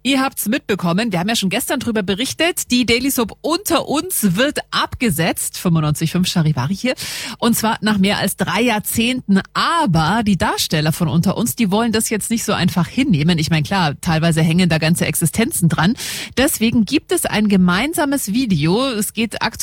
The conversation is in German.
Ihr habt's mitbekommen, wir haben ja schon gestern drüber berichtet, die Daily Soap Unter uns wird abgesetzt, 95.5 Charivari hier, und zwar nach mehr als 3 Jahrzehnten. Aber die Darsteller von Unter uns, die wollen das jetzt nicht so einfach hinnehmen. Ich meine, klar, teilweise hängen da ganze Existenzen dran. Deswegen gibt es ein gemeinsames Video. Es geht aktuell